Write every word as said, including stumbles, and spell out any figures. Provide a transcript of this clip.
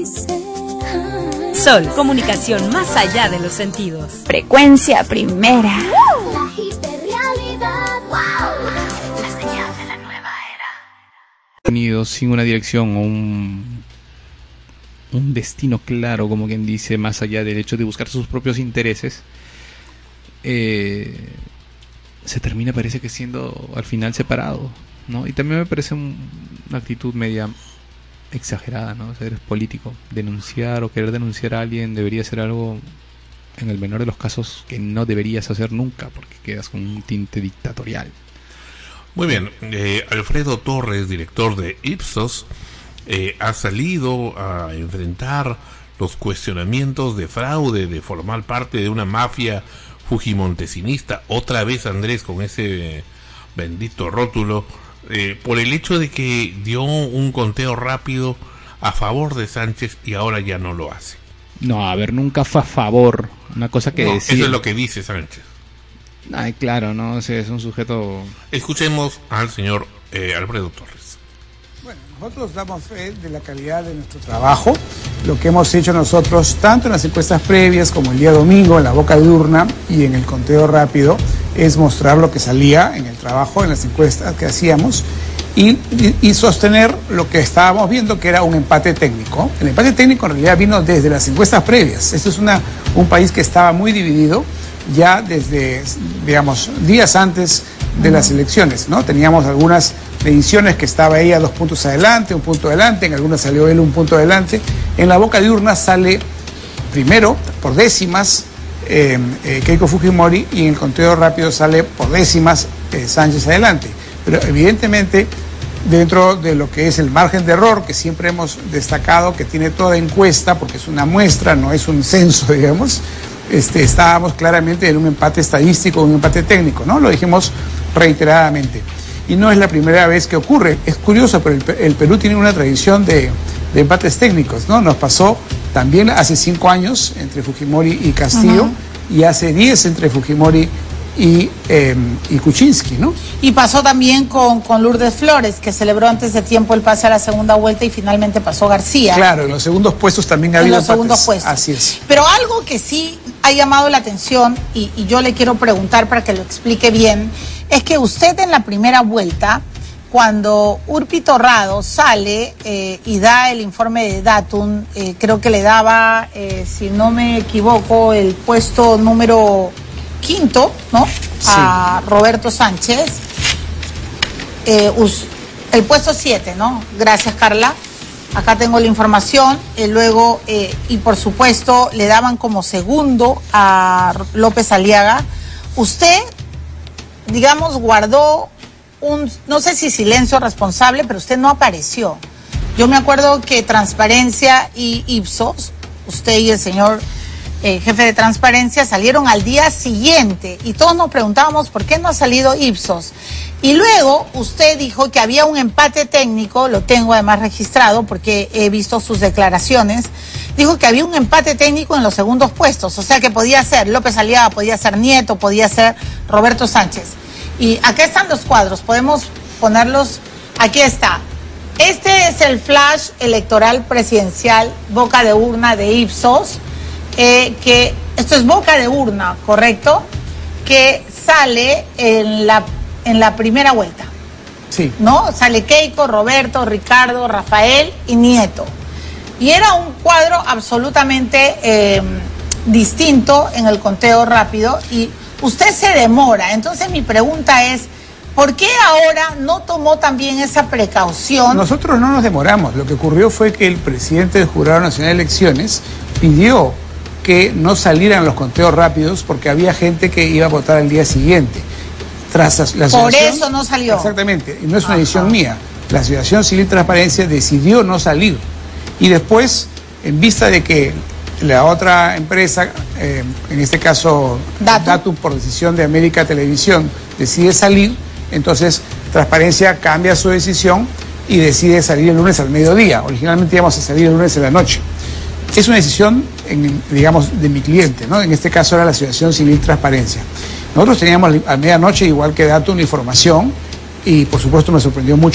Sol, comunicación más allá de los sentidos. Frecuencia primera. La hiperrealidad. Wow. La señal de la nueva era. Unidos sin una dirección o un, un destino claro, como quien dice, más allá del hecho de buscar sus propios intereses, eh, se termina, parece que siendo al final separado, ¿no? Y también me parece un, una actitud media exagerada, ¿no? O sea, eres político, denunciar o querer denunciar a alguien debería ser algo, en el menor de los casos, que no deberías hacer nunca, porque quedas con un tinte dictatorial. Muy bien, eh, Alfredo Torres, director de Ipsos, eh, ha salido a enfrentar los cuestionamientos de fraude, de formar parte de una mafia fujimontesinista, otra vez Andrés con ese eh, bendito rótulo, eh, por el hecho de que dio un conteo rápido a favor de Sánchez y ahora ya no lo hace. No, a ver, nunca fue a favor, una cosa que no, decir... Eso es lo que dice Sánchez. Ay, claro, no, o sea, es un sujeto... Escuchemos al señor eh, Alfredo Torres. Bueno, nosotros damos fe de la calidad de nuestro trabajo. Lo que hemos hecho nosotros, tanto en las encuestas previas como el día domingo, en la boca de urna y en el conteo rápido, es mostrar lo que salía en el trabajo, en las encuestas que hacíamos, y, y, y sostener lo que estábamos viendo, que era un empate técnico. El empate técnico en realidad vino desde las encuestas previas. Esto es una, un país que estaba muy dividido ya desde, digamos, días antes de las elecciones, ¿no? Teníamos algunas mediciones que estaba ella dos puntos adelante, un punto adelante, en algunas salió él un punto adelante. En la boca de urna sale primero, por décimas, eh, eh, Keiko Fujimori, y en el conteo rápido sale por décimas eh, Sánchez adelante. Pero evidentemente, dentro de lo que es el margen de error, que siempre hemos destacado que tiene toda encuesta, porque es una muestra, no es un censo, digamos, Este, estábamos claramente en un empate estadístico, un empate técnico, ¿no? Lo dijimos reiteradamente. Y no es la primera vez que ocurre. Es curioso, pero el, el Perú tiene una tradición de, de empates técnicos, ¿no? Nos pasó también hace cinco años entre Fujimori y Castillo, uh-huh. y hace diez entre Fujimori y, eh, y Kuczynski, ¿no? Y pasó también con, con Lourdes Flores, que celebró antes de tiempo el pase a la segunda vuelta y finalmente pasó García. Claro, en los segundos puestos también ha habido en los empates. segundos puestos. Así es. Pero algo que sí ha llamado la atención, y, y yo le quiero preguntar para que lo explique bien, es que usted en la primera vuelta, cuando Urpi Torrado sale eh, y da el informe de Datum, eh, creo que le daba, eh, si no me equivoco, el puesto número quinto, ¿no? Sí. A Roberto Sánchez. Eh, us, el puesto siete, ¿no? Gracias, Carla. Acá tengo la información. Eh, luego, eh, y por supuesto, le daban como segundo a López Aliaga. Usted, digamos, guardó un, no sé si silencio responsable, pero usted no apareció. Yo me acuerdo que Transparencia y Ipsos, usted y el señor eh, jefe de Transparencia, salieron al día siguiente y todos nos preguntábamos por qué no ha salido Ipsos. Y luego usted dijo que había un empate técnico, lo tengo además registrado porque he visto sus declaraciones, dijo que había un empate técnico en los segundos puestos, o sea que podía ser López Aliaga, podía ser Nieto, podía ser Roberto Sánchez. Y acá están los cuadros, podemos ponerlos, aquí está. Este es el flash electoral presidencial, boca de urna de Ipsos, eh, que esto es boca de urna, ¿correcto? Que sale en la, en la primera vuelta. Sí. ¿No? Sale Keiko, Roberto, Ricardo, Rafael y Nieto. Y era un cuadro absolutamente eh, distinto en el conteo rápido y usted se demora. Entonces mi pregunta es, ¿por qué ahora no tomó también esa precaución? Nosotros no nos demoramos. Lo que ocurrió fue que el presidente del Jurado Nacional de Elecciones pidió que no salieran los conteos rápidos porque había gente que iba a votar al día siguiente. Tras la, la Por eso no salió. Exactamente, y no es una decisión mía. La Asociación Civil Transparencia decidió no salir. Y después, en vista de que la otra empresa, eh, en este caso Datum. Datum, por decisión de América Televisión, decide salir, entonces Transparencia cambia su decisión y decide salir el lunes al mediodía. Originalmente íbamos a salir el lunes en la noche. Es una decisión, en, digamos, de mi cliente, ¿no? En este caso era la Asociación Civil Transparencia. Nosotros teníamos a medianoche, igual que Datum, información, y por supuesto me sorprendió mucho